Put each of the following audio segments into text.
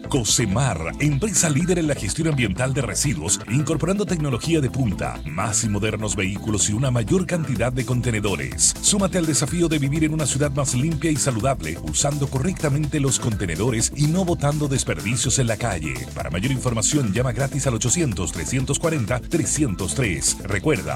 Cosemar, empresa líder en la gestión ambiental de residuos, incorporando tecnología de punta, más y modernos vehículos y una mayor cantidad de contenedores. Súmate al desafío de vivir en una ciudad más limpia y saludable, usando correctamente los contenedores y no botando desperdicios en la calle. Para mayor información, llama gratis al 800-340-303. Recuerda,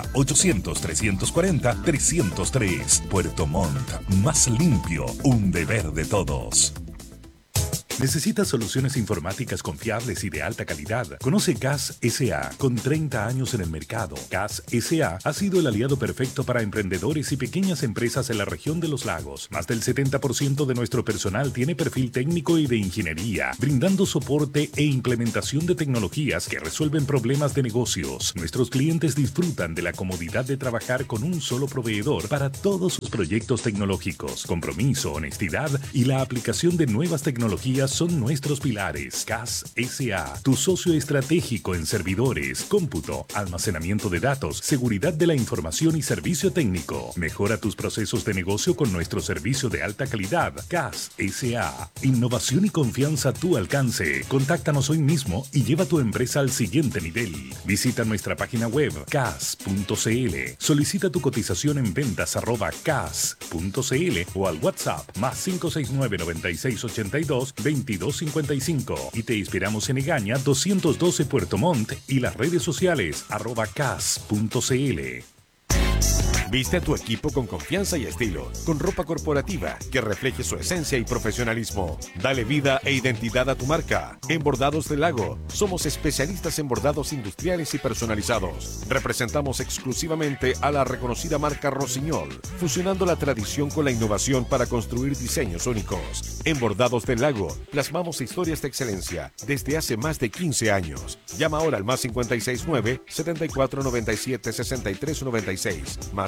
800-340-303. Puerto Montt, más limpio, un deber de todos. ¿Necesitas soluciones informáticas confiables y de alta calidad? Conoce CAS S.A. con 30 años en el mercado. CAS S.A. ha sido el aliado perfecto para emprendedores y pequeñas empresas en la región de los lagos. Más del 70% de nuestro personal tiene perfil técnico y de ingeniería, brindando soporte e implementación de tecnologías que resuelven problemas de negocios. Nuestros clientes disfrutan de la comodidad de trabajar con un solo proveedor para todos sus proyectos tecnológicos. Compromiso, honestidad y la aplicación de nuevas tecnologías son nuestros pilares. CAS S.A., tu socio estratégico en servidores, cómputo, almacenamiento de datos, seguridad de la información y servicio técnico. Mejora tus procesos de negocio con nuestro servicio de alta calidad. CAS S.A., innovación y confianza a tu alcance. Contáctanos hoy mismo y lleva tu empresa al siguiente nivel. Visita nuestra página web cas.cl. Solicita tu cotización en ventas@cas.cl o al WhatsApp más 569 9682 2255 y te inspiramos en Egaña 212 Puerto Montt y las redes sociales @cas.cl. Viste a tu equipo con confianza y estilo, con ropa corporativa que refleje su esencia y profesionalismo. Dale vida e identidad a tu marca. En Bordados del Lago, somos especialistas en bordados industriales y personalizados. Representamos exclusivamente a la reconocida marca Rossignol, fusionando la tradición con la innovación para construir diseños únicos. En Bordados del Lago, plasmamos historias de excelencia desde hace más de 15 años. Llama ahora al más 569 7497 6396, más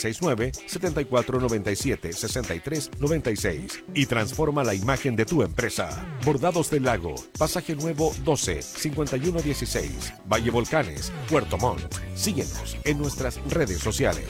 569-7497-6396 y transforma la imagen de tu empresa. Bordados del Lago, Pasaje Nuevo 12, 5116, Valle Volcanes, Puerto Montt. Síguenos en nuestras redes sociales.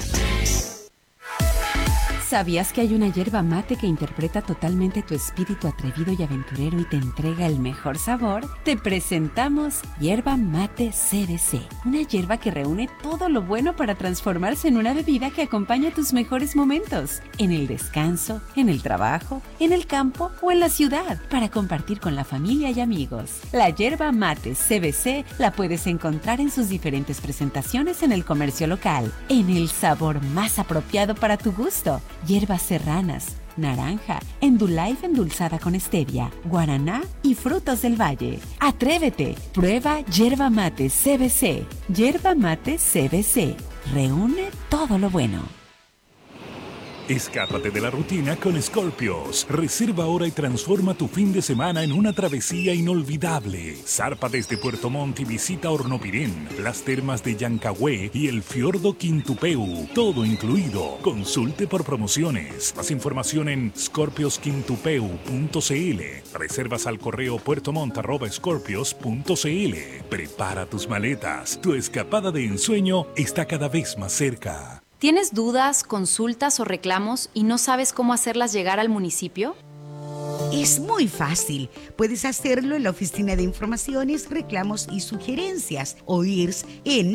¿Sabías que hay una yerba mate que interpreta totalmente tu espíritu atrevido y aventurero y te entrega el mejor sabor? Te presentamos Yerba Mate CBC, una yerba que reúne todo lo bueno para transformarse en una bebida que acompaña tus mejores momentos, en el descanso, en el trabajo, en el campo o en la ciudad, para compartir con la familia y amigos. La Yerba Mate CBC la puedes encontrar en sus diferentes presentaciones en el comercio local, en el sabor más apropiado para tu gusto. Hierbas serranas, naranja, Endullife endulzada con stevia, guaraná y frutos del valle. ¡Atrévete! Prueba Yerba Mate CBC. Yerba Mate CBC. Reúne todo lo bueno. Escápate de la rutina con Scorpios. Reserva ahora y transforma tu fin de semana en una travesía inolvidable. Zarpa desde Puerto Montt y visita Hornopirén, las termas de Yancagüe y el fiordo Quintupeu. Todo incluido. Consulte por promociones. Más información en scorpiosquintupeu.cl. Reservas al correo puertomont@scorpios.cl. Prepara tus maletas. Tu escapada de ensueño está cada vez más cerca. ¿Tienes dudas, consultas o reclamos y no sabes cómo hacerlas llegar al municipio? Es muy fácil. Puedes hacerlo en la Oficina de Informaciones, Reclamos y Sugerencias, OIRS, en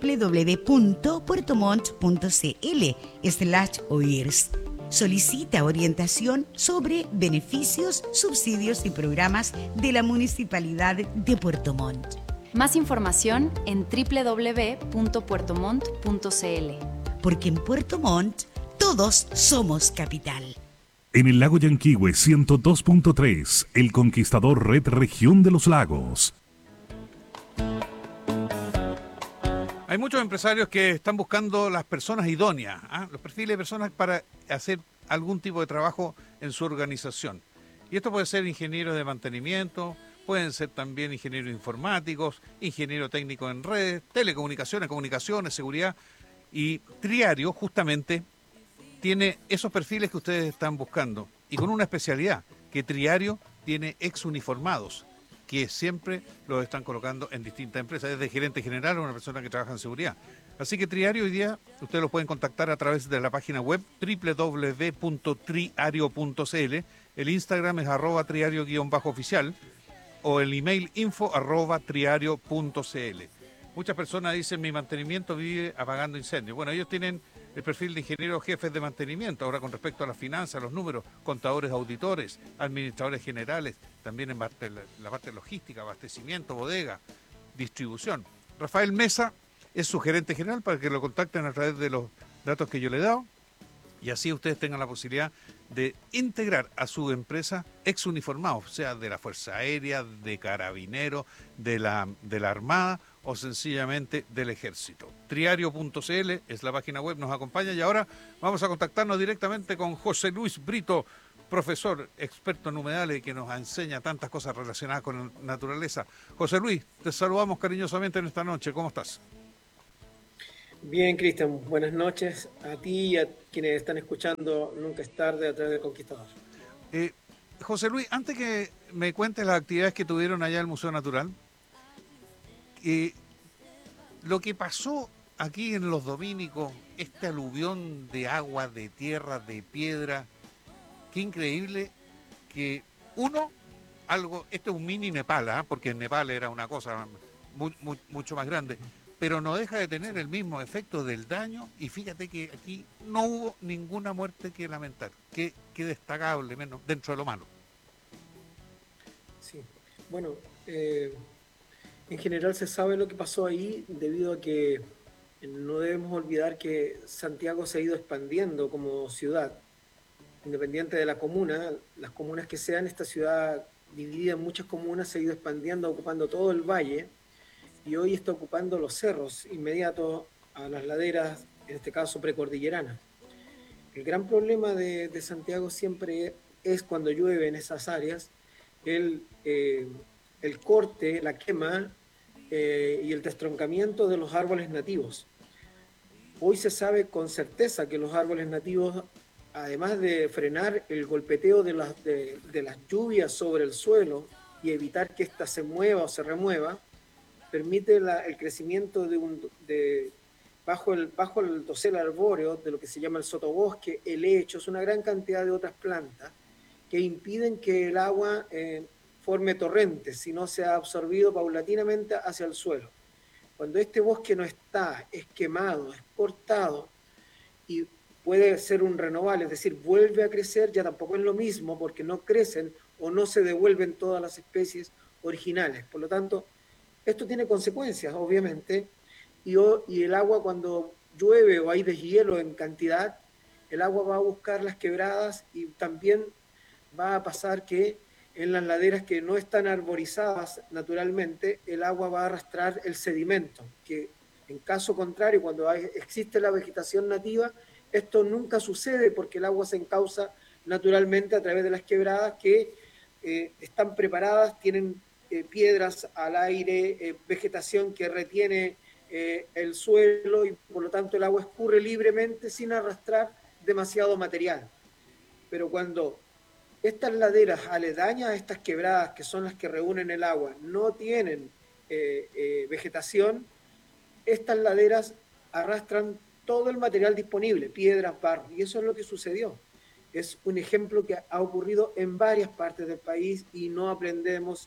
www.puertomont.cl/OIRS. Solicita orientación sobre beneficios, subsidios y programas de la Municipalidad de Puerto Montt. Más información en www.puertomont.cl. Porque en Puerto Montt todos somos capital. En el lago Yanquihue 102.3, El Conquistador Red Región de los Lagos. Hay muchos empresarios que están buscando las personas idóneas, los perfiles de personas para hacer algún tipo de trabajo en su organización. Y esto puede ser ingenieros de mantenimiento, pueden ser también ingenieros informáticos, ingeniero técnico en redes, telecomunicaciones, comunicaciones, seguridad. Y Triario justamente tiene esos perfiles que ustedes están buscando y con una especialidad, que Triario tiene exuniformados, que siempre los están colocando en distintas empresas, desde gerente general a una persona que trabaja en seguridad. Así que Triario hoy día ustedes los pueden contactar a través de la página web www.triario.cl. El Instagram es @triario_oficial o el email info@triario.cl. Muchas personas dicen mi mantenimiento vive apagando incendios. Bueno, ellos tienen el perfil de ingenieros jefes de mantenimiento. Ahora con respecto a las finanzas, los números, contadores, auditores, administradores generales, también en la parte logística, abastecimiento, bodega, distribución. Rafael Mesa es su gerente general para que lo contacten a través de los datos que yo le he dado y así ustedes tengan la posibilidad de integrar a su empresa ex uniformados, o sea, de la Fuerza Aérea, de Carabineros, de la Armada o sencillamente del Ejército. Triario.cl es la página web, nos acompaña y ahora vamos a contactarnos directamente con José Luis Brito, profesor experto en humedales que nos enseña tantas cosas relacionadas con la naturaleza. José Luis, te saludamos cariñosamente en esta noche, ¿cómo estás? Bien, Cristian, buenas noches a ti y a quienes están escuchando Nunca es tarde a través de Conquistador. José Luis, antes que me cuentes las actividades que tuvieron allá en el Museo Natural, lo que pasó aquí en Los Dominicos, este aluvión de agua, de tierra, de piedra, qué increíble que esto es un mini Nepal, ¿eh? Porque en Nepal era una cosa mucho más grande, pero no deja de tener el mismo efecto del daño y fíjate que aquí no hubo ninguna muerte que lamentar, qué destacable, menos dentro de lo malo. Sí, bueno, en general se sabe lo que pasó ahí debido a que no debemos olvidar que Santiago se ha ido expandiendo como ciudad, independiente de la comuna, las comunas que sean, esta ciudad dividida en muchas comunas se ha ido expandiendo, ocupando todo el valle y hoy está ocupando los cerros inmediatos a las laderas, en este caso precordilleranas. El gran problema de Santiago siempre es cuando llueve en esas áreas, el corte, la quema y el destroncamiento de los árboles nativos. Hoy se sabe con certeza que los árboles nativos, además de frenar el golpeteo de las lluvias sobre el suelo y evitar que ésta se mueva o se remueva, permite el crecimiento bajo el dosel arbóreo de lo que se llama el sotobosque, helechos, una gran cantidad de otras plantas que impiden que el agua forme torrentes, sino sea absorbido paulatinamente hacia el suelo. Cuando este bosque no está, es quemado, es cortado y puede ser un renovable, es decir, vuelve a crecer, ya tampoco es lo mismo porque no crecen o no se devuelven todas las especies originales. Por lo tanto, esto tiene consecuencias, obviamente, y el agua cuando llueve o hay deshielo en cantidad, el agua va a buscar las quebradas y también va a pasar que en las laderas que no están arborizadas naturalmente, el agua va a arrastrar el sedimento, que en caso contrario, cuando existe la vegetación nativa, esto nunca sucede porque el agua se encausa naturalmente a través de las quebradas que están preparadas, tienen piedras al aire, vegetación que retiene el suelo y por lo tanto el agua escurre libremente sin arrastrar demasiado material. Pero cuando estas laderas aledañas a estas quebradas, que son las que reúnen el agua, no tienen vegetación, estas laderas arrastran todo el material disponible, piedras, barro, y eso es lo que sucedió. Es un ejemplo que ha ocurrido en varias partes del país y no aprendemos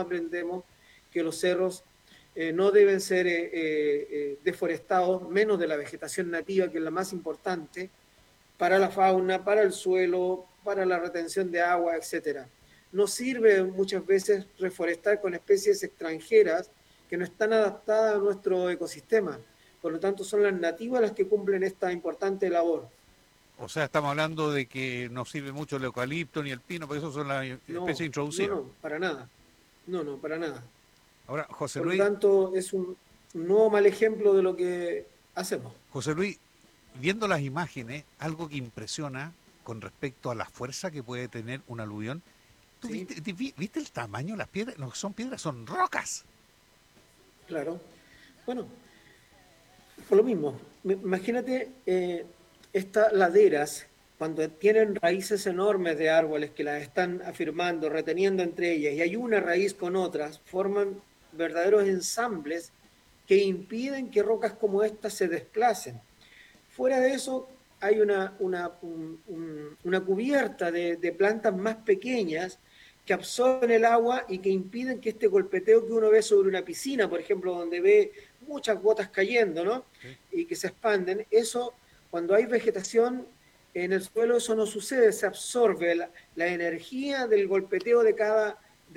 que los cerros no deben ser deforestados, menos de la vegetación nativa, que es la más importante para la fauna, para el suelo, para la retención de agua, etc. No sirve muchas veces reforestar con especies extranjeras que no están adaptadas a nuestro ecosistema. Por lo tanto, son las nativas las que cumplen esta importante labor. O sea, estamos hablando de que no sirve mucho el eucalipto ni el pino, porque esos son las especies introducidas. No, para nada. No, para nada. Ahora, José Por Luis... lo tanto, es un nuevo mal ejemplo de lo que hacemos. José Luis, viendo las imágenes, algo que impresiona con respecto a la fuerza que puede tener un aluvión. ¿Tú sí. viste el tamaño de las piedras? No son piedras, son rocas. Claro. Bueno, por lo mismo, imagínate estas laderas, cuando tienen raíces enormes de árboles que las están afirmando, reteniendo entre ellas, y hay una raíz con otras, forman verdaderos ensambles que impiden que rocas como estas se desplacen. Fuera de eso, hay una cubierta de plantas más pequeñas que absorben el agua y que impiden que este golpeteo que uno ve sobre una piscina, por ejemplo, donde ve muchas gotas cayendo, ¿no? Sí. Y que se expanden, eso, cuando hay vegetación en el suelo, eso no sucede, se absorbe la energía del golpeteo de cada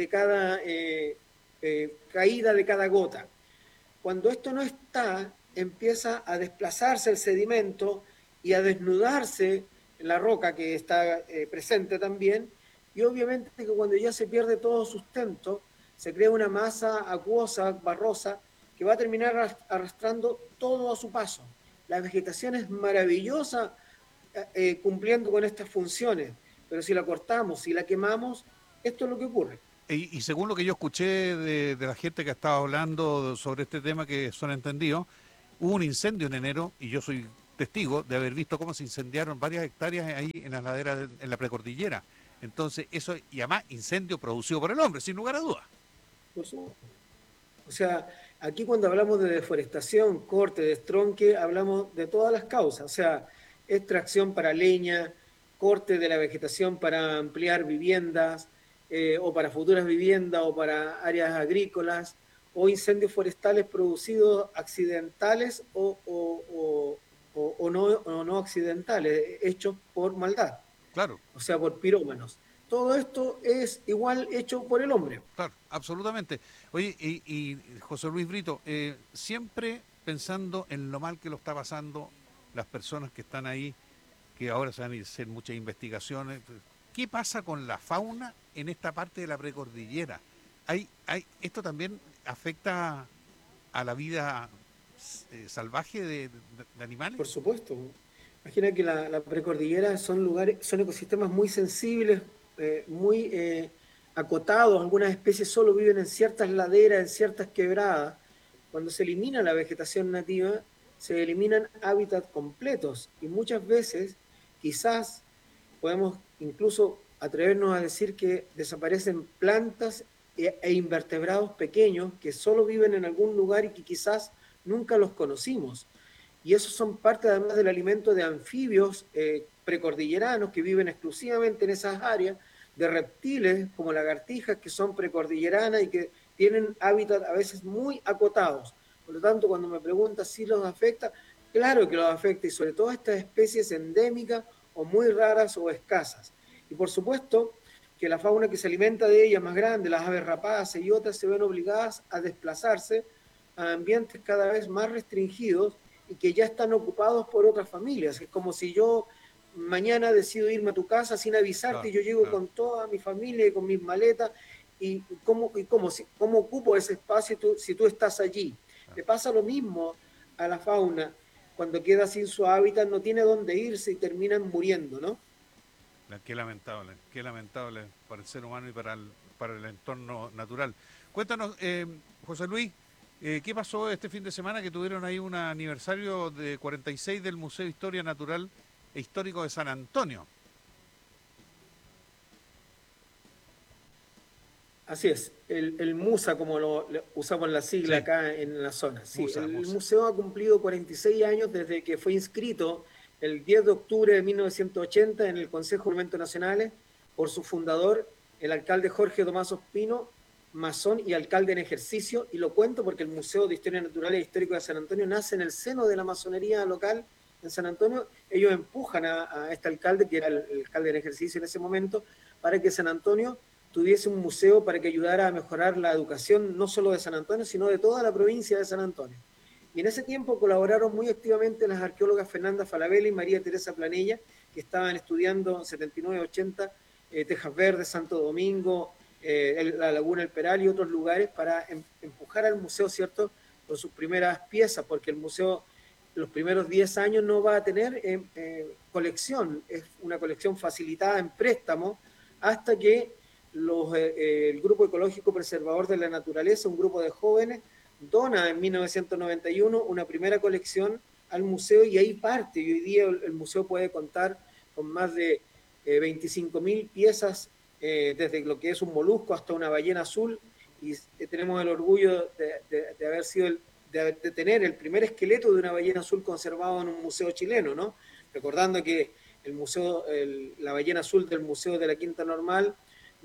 caída de cada gota. Cuando esto no está, empieza a desplazarse el sedimento y a desnudarse la roca que está presente también, y obviamente que cuando ya se pierde todo sustento, se crea una masa acuosa, barrosa, que va a terminar arrastrando todo a su paso. La vegetación es maravillosa cumpliendo con estas funciones, pero si la cortamos, si la quemamos, esto es lo que ocurre. Y según lo que yo escuché de la gente que estaba hablando sobre este tema, que son entendidos, hubo un incendio en enero, y yo soy testigo de haber visto cómo se incendiaron varias hectáreas ahí en las laderas, en la precordillera. Entonces, eso, y además, incendio producido por el hombre, sin lugar a dudas. O sea, aquí cuando hablamos de deforestación, corte, destronque, hablamos de todas las causas. O sea, extracción para leña, corte de la vegetación para ampliar viviendas, o para futuras viviendas, o para áreas agrícolas, o incendios forestales producidos accidentales o no accidentales, hechos por maldad. Claro. O sea, por pirómanos. Todo esto es igual hecho por el hombre. Claro, absolutamente. Oye, y José Luis Brito, siempre pensando en lo mal que lo está pasando las personas que están ahí, que ahora se van a hacer muchas investigaciones. ¿Qué pasa con la fauna en esta parte de la precordillera? ¿Esto también afecta a la vida salvaje de animales? Por supuesto. Imagina que la precordillera son ecosistemas muy sensibles, muy acotados. Algunas especies solo viven en ciertas laderas, en ciertas quebradas. Cuando se elimina la vegetación nativa, se eliminan hábitats completos, y muchas veces quizás podemos incluso atrevernos a decir que desaparecen plantas e invertebrados pequeños que solo viven en algún lugar y que quizás nunca los conocimos. Y esos son parte además del alimento de anfibios precordilleranos que viven exclusivamente en esas áreas, de reptiles como lagartijas que son precordilleranas y que tienen hábitats a veces muy acotados. Por lo tanto, cuando me preguntas si los afecta, claro que los afecta, y sobre todo estas especies endémicas o muy raras o escasas. Y por supuesto que la fauna que se alimenta de ellas más grande, las aves rapaces y otras, se ven obligadas a desplazarse a ambientes cada vez más restringidos y que ya están ocupados por otras familias. Es como si yo mañana decido irme a tu casa sin avisarte, claro, y yo llego con toda mi familia y con mis maletas, y cómo ocupo ese espacio si tú estás allí. Le pasa lo mismo a la fauna. Cuando queda sin su hábitat, no tiene dónde irse y terminan muriendo, ¿no? Qué lamentable para el ser humano y para el entorno natural. Cuéntanos, José Luis, ¿qué pasó este fin de semana que tuvieron ahí un aniversario de 46 del Museo de Historia Natural e Histórico de San Antonio? Así es, el MUSA, como lo usamos la sigla, sí, acá en la zona. Sí, Musa. Museo ha cumplido 46 años desde que fue inscrito el 10 de octubre de 1980 en el Consejo de Monumentos Nacionales por su fundador, el alcalde Jorge Tomás Ospino, masón y alcalde en ejercicio. Y lo cuento porque el Museo de Historia Natural e Histórico de San Antonio nace en el seno de la masonería local en San Antonio. Ellos empujan a este alcalde, que era el alcalde en ejercicio en ese momento, para que San Antonio tuviese un museo para que ayudara a mejorar la educación no solo de San Antonio, sino de toda la provincia de San Antonio. Y en ese tiempo colaboraron muy activamente las arqueólogas Fernanda Falabella y María Teresa Planella, que estaban estudiando 79-80 Tejas Verdes, Santo Domingo, la Laguna El Peral y otros lugares, para empujar al museo, ¿cierto?, con sus primeras piezas, porque el museo los primeros 10 años no va a tener colección, es una colección facilitada en préstamo, hasta que el Grupo Ecológico Preservador de la Naturaleza, un grupo de jóvenes, dona en 1991 una primera colección al museo, y ahí parte, y hoy día el museo puede contar con más de 25.000 piezas, desde lo que es un molusco hasta una ballena azul, y tenemos el orgullo de haber sido de tener el primer esqueleto de una ballena azul conservado en un museo chileno, ¿no? Recordando que la ballena azul del Museo de la Quinta Normal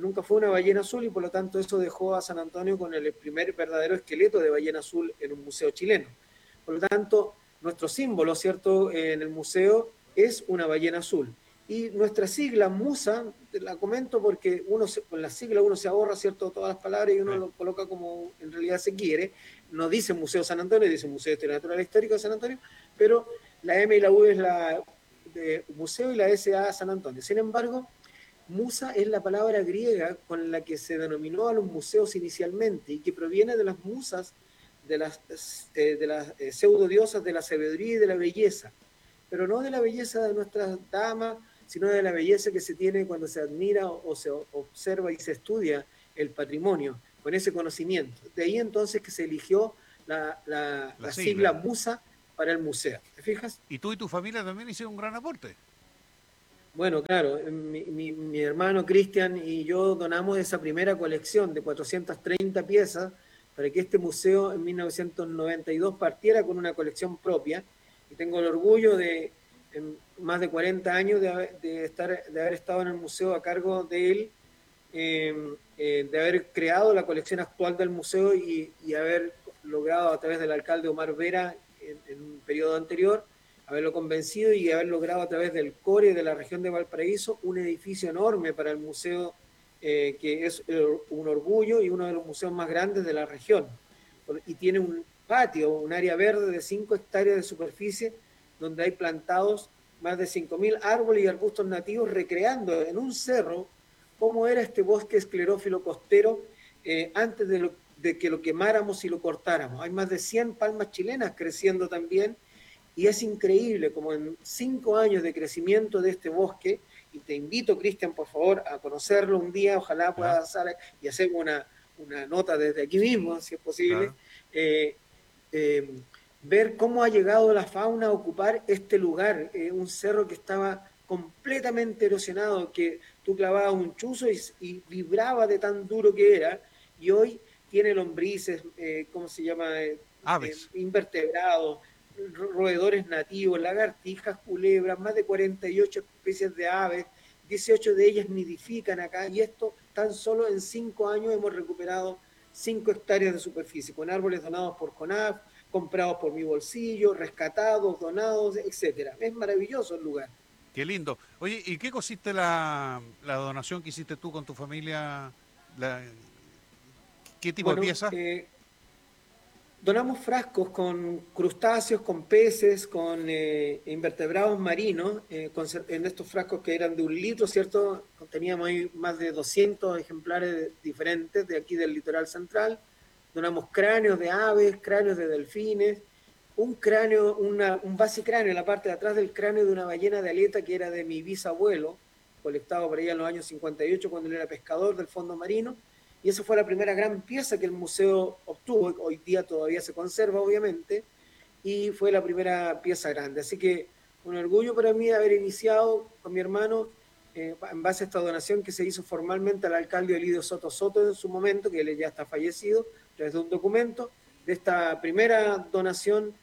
nunca fue una ballena azul y por lo tanto eso dejó a San Antonio con el primer verdadero esqueleto de ballena azul en un museo chileno. Por lo tanto, nuestro símbolo, ¿cierto?, en el museo es una ballena azul. Y nuestra sigla, MUSA, la comento porque con la sigla uno se ahorra, ¿cierto?, todas las palabras y uno lo coloca como en realidad se quiere. No dice Museo San Antonio, dice Museo de Historia Natural e Histórica de San Antonio, pero la M y la U es la de museo y la SA San Antonio. Sin embargo, musa es la palabra griega con la que se denominó a los museos inicialmente y que proviene de las musas, de las pseudodiosas de la sabiduría y de la belleza, pero no de la belleza de nuestras damas, sino de la belleza que se tiene cuando se admira o se observa y se estudia el patrimonio, con ese conocimiento. De ahí entonces que se eligió la sigla musa para el museo. ¿Te fijas? Y tú y tu familia también hicieron un gran aporte. Bueno, claro, mi hermano Cristian y yo donamos esa primera colección de 430 piezas para que este museo en 1992 partiera con una colección propia. Y tengo el orgullo de, en más de 40 años, de haber estado en el museo a cargo de él, de haber creado la colección actual del museo y haber logrado a través del alcalde Omar Vera en un periodo anterior, haberlo convencido y haber logrado a través del CORE de la región de Valparaíso un edificio enorme para el museo, que es un orgullo y uno de los museos más grandes de la región. Y tiene un patio, un área verde de 5 hectáreas de superficie, donde hay plantados más de 5.000 árboles y arbustos nativos, recreando en un cerro cómo era este bosque esclerófilo costero antes de que lo quemáramos y lo cortáramos. Hay más de 100 palmas chilenas creciendo también, y es increíble como en 5 años de crecimiento de este bosque, y te invito, Cristian, por favor, a conocerlo un día, ojalá puedas hacer y hacer una nota desde aquí mismo, si es posible, ver cómo ha llegado la fauna a ocupar este lugar, un cerro que estaba completamente erosionado, que tú clavabas un chuzo y vibraba de tan duro que era, y hoy tiene lombrices, ¿cómo se llama? Aves. Invertebrados, roedores nativos, lagartijas, culebras, más de 48 especies de aves, 18 de ellas nidifican acá, y esto tan solo en 5 años hemos recuperado 5 hectáreas de superficie, con árboles donados por CONAF, comprados por mi bolsillo, rescatados, donados, etcétera. Es maravilloso el lugar. Qué lindo. Oye, ¿y qué consiste la donación que hiciste tú con tu familia? ¿Qué tipo de pieza? Donamos frascos con crustáceos, con peces, con invertebrados marinos, en estos frascos que eran de 1 litro, ¿cierto? Teníamos ahí más de 200 ejemplares diferentes de aquí del litoral central. Donamos cráneos de aves, cráneos de delfines, un cráneo, un basicráneo en la parte de atrás del cráneo de una ballena de aleta que era de mi bisabuelo, colectado por allá en los años 58 cuando él era pescador del fondo marino. Y esa fue la primera gran pieza que el museo obtuvo, hoy día todavía se conserva obviamente, y fue la primera pieza grande. Así que un orgullo para mí haber iniciado con mi hermano en base a esta donación que se hizo formalmente al alcalde Elidio Soto Soto en su momento, que él ya está fallecido, a través de un documento, de esta primera donación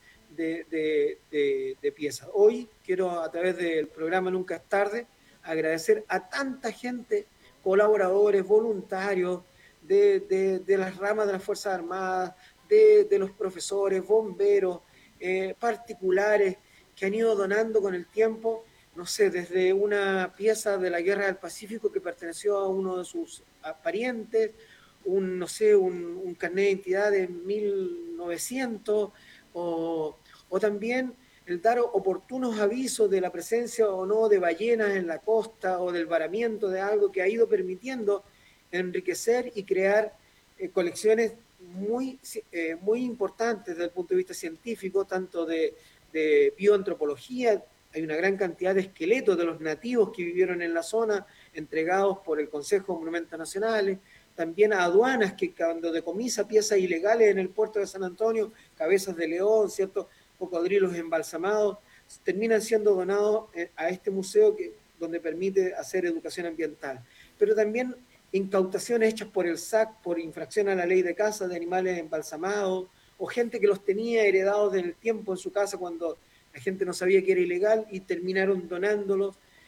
de piezas. Hoy quiero, a través del programa Nunca es Tarde, agradecer a tanta gente, colaboradores, voluntarios, de las ramas de las Fuerzas Armadas, de los profesores, bomberos, particulares, que han ido donando con el tiempo, no sé, desde una pieza de la Guerra del Pacífico que perteneció a uno de sus parientes, un carnet de identidad de 1900, o también el dar oportunos avisos de la presencia o no de ballenas en la costa o del varamiento de algo que ha ido permitiendo enriquecer y crear colecciones muy importantes desde el punto de vista científico, tanto de bioantropología. Hay una gran cantidad de esqueletos de los nativos que vivieron en la zona, entregados por el Consejo de Monumentos Nacionales, también a aduanas que cuando decomisa piezas ilegales en el puerto de San Antonio, cabezas de león, ¿cierto?, cocodrilos embalsamados, terminan siendo donados a este museo donde permite hacer educación ambiental. Pero también incautaciones hechas por el SAC por infracción a la ley de caza de animales embalsamados, o gente que los tenía heredados en el tiempo en su casa cuando la gente no sabía que era ilegal y terminaron donándolos.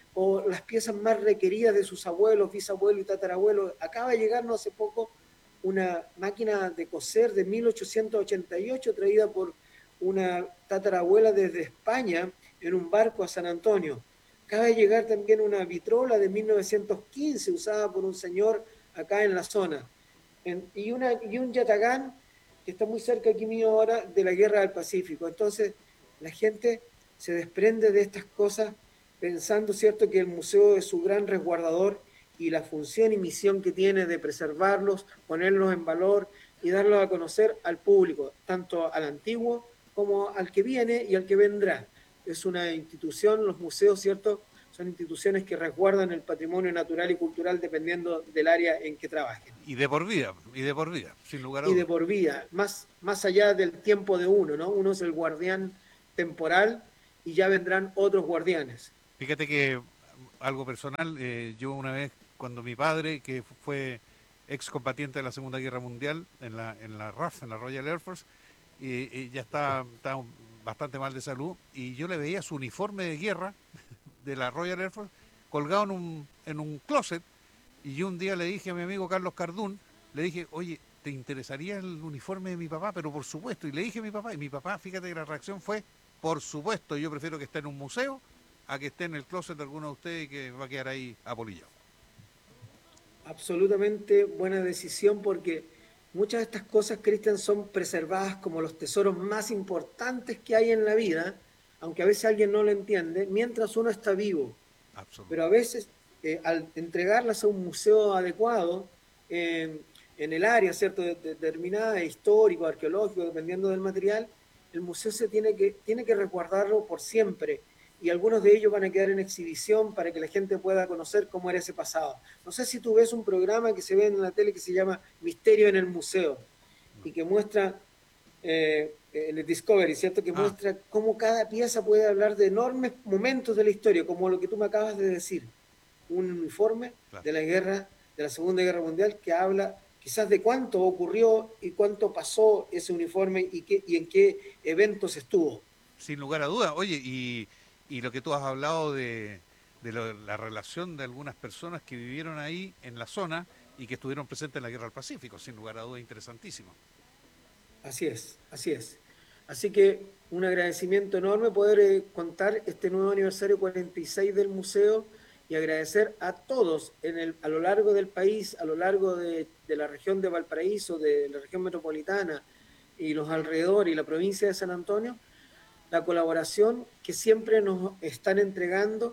o las piezas más requeridas de sus abuelos, bisabuelos y tatarabuelos. Acaba de llegarnos hace poco una máquina de coser de 1888 traída por una tatarabuela desde España en un barco a San Antonio. Acaba de llegar también una vitrola de 1915 usada por un señor acá en la zona. Y un yatagán que está muy cerca aquí mío ahora de la Guerra del Pacífico. Entonces la gente se desprende de estas cosas pensando, ¿cierto?, que el museo es su gran resguardador y la función y misión que tiene de preservarlos, ponerlos en valor y darlos a conocer al público, tanto al antiguo como al que viene y al que vendrá. Es una institución, los museos, ¿cierto?, son instituciones que resguardan el patrimonio natural y cultural dependiendo del área en que trabajen. Y de por vida, sin lugar a dudas. Y de por vida, más allá del tiempo de uno, ¿no? Uno es el guardián temporal y ya vendrán otros guardianes. Fíjate que algo personal, yo una vez, cuando mi padre, que fue excombatiente de la Segunda Guerra Mundial en la RAF, en la Royal Air Force, y ya estaba bastante mal de salud, y yo le veía su uniforme de guerra de la Royal Air Force colgado en un closet, y yo un día le dije a mi amigo Carlos Cardún, le dije, oye, ¿te interesaría el uniforme de mi papá? Pero por supuesto, y le dije a mi papá, y mi papá, fíjate que la reacción fue, por supuesto, yo prefiero que esté en un museo a que esté en el closet de alguno de ustedes y que va a quedar ahí apolillado. Absolutamente buena decisión, porque muchas de estas cosas, Cristian, son preservadas como los tesoros más importantes que hay en la vida, aunque a veces alguien no lo entiende, mientras uno está vivo. Pero a veces, al entregarlas a un museo adecuado, en el área, ¿cierto?, determinada, histórico, arqueológico, dependiendo del material, el museo tiene que resguardarlo por siempre. Y algunos de ellos van a quedar en exhibición para que la gente pueda conocer cómo era ese pasado. No sé si tú ves un programa que se ve en la tele que se llama Misterio en el Museo, y que muestra, en el Discovery, ¿cierto?, que muestra cómo cada pieza puede hablar de enormes momentos de la historia, como lo que tú me acabas de decir. Un uniforme de la Segunda Guerra Mundial que habla quizás de cuánto ocurrió y cuánto pasó ese uniforme y en qué eventos estuvo. Sin lugar a dudas. Oye, y lo que tú has hablado de la relación de algunas personas que vivieron ahí en la zona y que estuvieron presentes en la Guerra del Pacífico, sin lugar a dudas, interesantísimo. Así es. Así que un agradecimiento enorme poder contar este nuevo aniversario 46 del museo y agradecer a todos a lo largo del país, a lo largo de la región de Valparaíso, de la región metropolitana y los alrededores y la provincia de San Antonio, la colaboración que siempre nos están entregando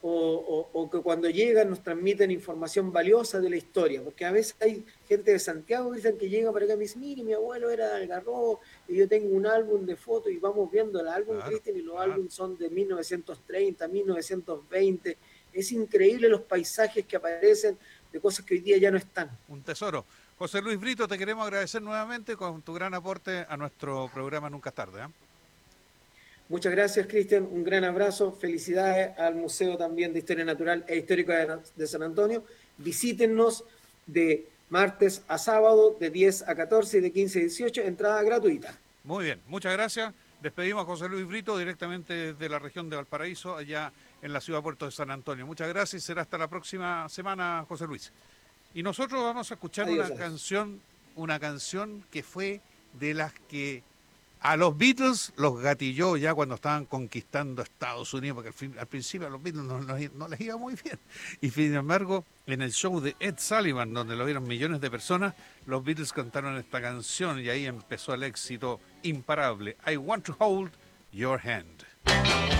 o que cuando llegan nos transmiten información valiosa de la historia, porque a veces hay gente de Santiago que llega para acá y me dice, mire, mi abuelo era de Algarrobo y yo tengo un álbum de fotos y vamos viendo el álbum, Cristian, y los álbumes son de 1930, 1920, es increíble los paisajes que aparecen de cosas que hoy día ya no están. Un tesoro. José Luis Brito, te queremos agradecer nuevamente con tu gran aporte a nuestro programa Nunca es Tarde, ¿eh? Muchas gracias, Cristian. Un gran abrazo. Felicidades al Museo también de Historia Natural e Histórica de San Antonio. Visítennos de martes a sábado, de 10 a 14 y de 15 a 18, entrada gratuita. Muy bien, muchas gracias. Despedimos a José Luis Brito directamente desde la región de Valparaíso, allá en la ciudad puerto de San Antonio. Muchas gracias y será hasta la próxima semana, José Luis. Y nosotros vamos a escuchar una canción que fue de las que a los Beatles los gatilló ya cuando estaban conquistando Estados Unidos, porque al principio a los Beatles no les iba muy bien. Y sin embargo, en el show de Ed Sullivan, donde lo vieron millones de personas, los Beatles cantaron esta canción y ahí empezó el éxito imparable. I Want to Hold Your Hand.